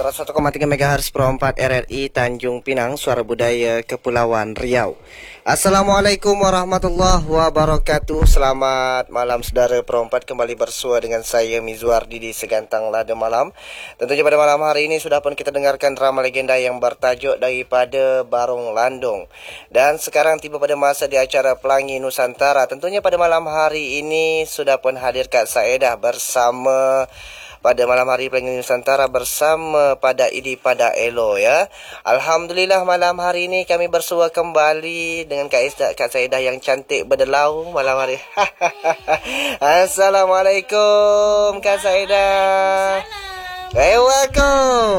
101,3 MHz Pro 4 RRI Tanjung Pinang, Suara Budaya Kepulauan Riau. Assalamualaikum warahmatullahi wabarakatuh. Selamat malam saudara Pro 4, kembali bersua dengan saya Mizwardi di Segantang Lada Malam. Tentunya pada malam hari ini sudah pun kita dengarkan drama legenda yang bertajuk Daripada Barong Landung. Dan sekarang tiba pada masa di acara Pelangi Nusantara. Tentunya pada malam hari ini sudah pun hadir Kak Saedah bersama pada malam hari Pelangi Nusantara bersama pada Idi pada Elo ya. Alhamdulillah malam hari ini kami bersua kembali dengan Kak Saedah yang cantik berdelau malam hari. Assalamualaikum Kak Saedah. Ewako.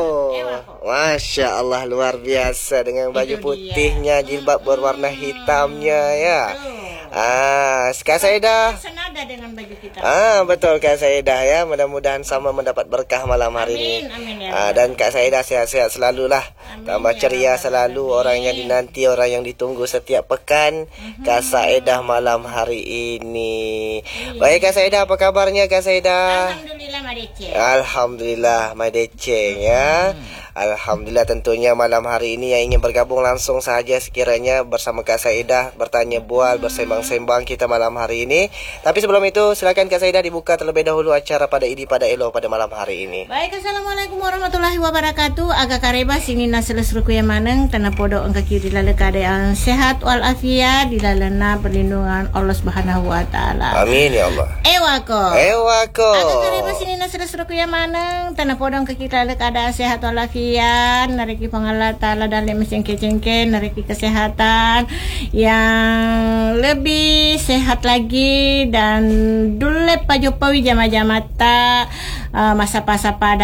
Masya Allah, luar biasa dengan baju putihnya, jilbab berwarna hitamnya ya. Kak Saedah senada dengan baju kita. Betul Kak Saedah ya. Mudah-mudahan sama mendapat berkah malam hari ini. Amin ya. Dan Kak Saedah sehat-sehat selalulah. Tambah ceria selalu, orang yang dinanti, orang yang ditunggu setiap pekan. Kak Saedah malam hari ini. Baik Kak Saedah, apa kabarnya Kak Saedah? Alhamdulillah Madeceng. Alhamdulillah Madeceng ya. Alhamdulillah, tentunya malam hari ini yang ingin bergabung langsung saja sekiranya bersama Kak Saedah, bertanya bual, bersembang-sembang kita malam hari ini. Tapi sebelum itu silakan Kak Saedah dibuka terlebih dahulu acara pada Idi pada Elo pada malam hari ini. Baik, assalamualaikum warahmatullahi wabarakatuh. Aga kareba sini naseles ruku yang maneng tanah podo angka kiri lalu keadaan sehat walafiat di dalam perlindungan Allah Subhanahu wa taala. Amin ya Allah. Ewako. Aga kareba sini naseles ruku yang maneng tanah podo angka kiri lalu keadaan sehat walafiat. Nariki pangalat ta'ala dan mesin kecengke, nariki kesehatan yang lebih sehat lagi dan dulu Pak Jokowi jama-jamata masa-masa pada